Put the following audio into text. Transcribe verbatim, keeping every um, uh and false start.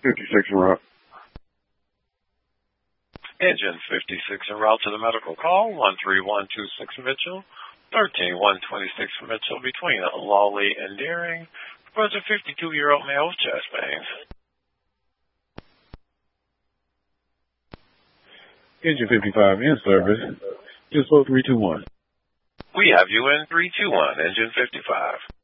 fifty-six en route. Engine fifty-six en route to the medical call, one three one two six Mitchell, thirteen one twenty-six Mitchell, between Lawley and Deering, reports a fifty-two-year-old male with chest pains. Engine fifty-five in service, just oh three two one. We have you in three two one, Engine fifty-five.